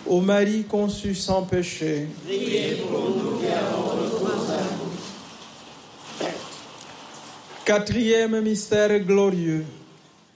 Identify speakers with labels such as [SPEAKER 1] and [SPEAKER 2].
[SPEAKER 1] Ô Marie conçue sans péché,
[SPEAKER 2] Priez pour nous qui avons recours à vous.
[SPEAKER 1] quatrième mystère glorieux,